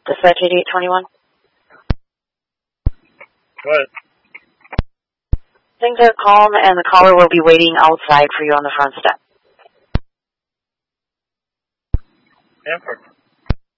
Dispatch 8821. Go ahead. Things are calm, and the caller will be waiting outside for you on the front step. Yeah, perfect.